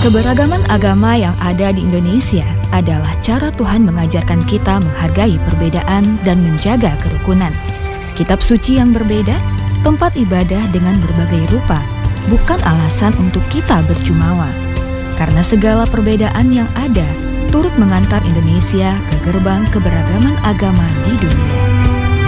Keberagaman agama yang ada di Indonesia adalah cara Tuhan mengajarkan kita menghargai perbedaan dan menjaga kerukunan. Kitab suci yang berbeda, tempat ibadah dengan berbagai rupa, bukan alasan untuk kita berjumawa. Karena segala perbedaan yang ada turut mengantar Indonesia ke gerbang keberagaman agama di dunia.